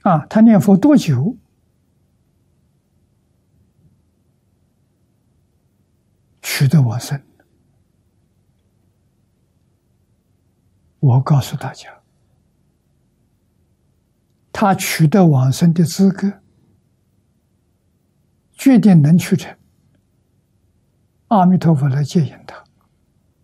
他念佛多久取得往生？我告诉大家，他取得往生的资格，决定能去成，阿弥陀佛来接引他。